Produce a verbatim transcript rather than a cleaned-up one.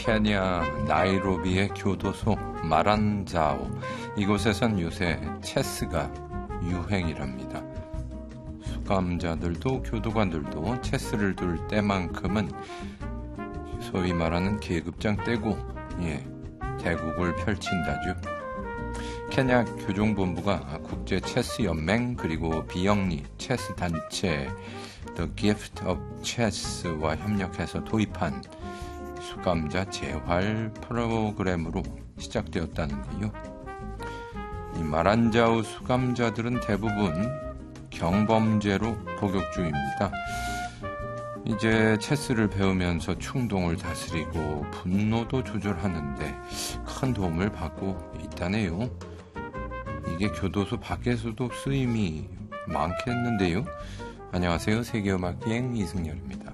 케냐 나이로비의 교도소 마란자오, 이곳에선 요새 체스가 유행이랍니다. 수감자들도 교도관들도 체스를 둘 때만큼은 소위 말하는 계급장 떼고 예, 대국을 펼친다죠. 케냐 교정본부가 국제 체스 연맹 그리고 비영리 체스 단체 The Gift of Chess와 협력해서 도입한 수감자 재활 프로그램으로 시작되었다는데요. 이 마란자우 수감자들은 대부분 경범죄로 복역 중입니다. 이제 체스를 배우면서 충동을 다스리고 분노도 조절하는데 큰 도움을 받고 있다네요. 이게 교도소 밖에서도 쓰임이 많겠는데요. 안녕하세요. 세계음악여행 이승열입니다.